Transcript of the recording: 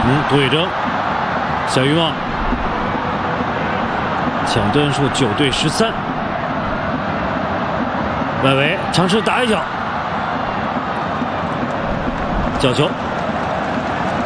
杜宇征，小渔网，抢断数9对13，外围尝试打一脚，角球。